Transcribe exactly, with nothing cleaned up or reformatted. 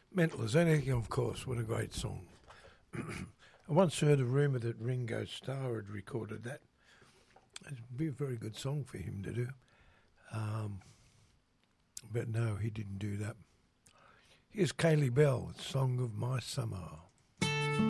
Mental as Anything, of course. What a great song. I once heard a rumour that Ringo Starr had recorded that. It'd be a very good song for him to do. Um, but no, he didn't do that. Here's Kaylee Bell, Song of My Summer.